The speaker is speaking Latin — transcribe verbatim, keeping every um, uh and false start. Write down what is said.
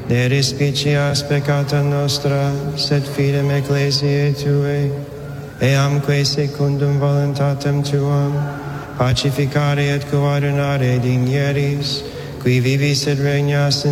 ne respicias peccata nostra, sed fidem ecclesiae Tuae, eamque secundum voluntatem Tuam, pacificare et coordinare dignieris, qui vivis et regnas in